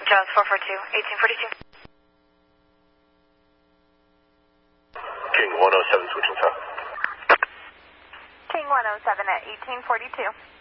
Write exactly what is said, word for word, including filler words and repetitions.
Jaws four four two, eighteen forty-two. King one oh seven switching south. King one oh seven at eighteen forty-two.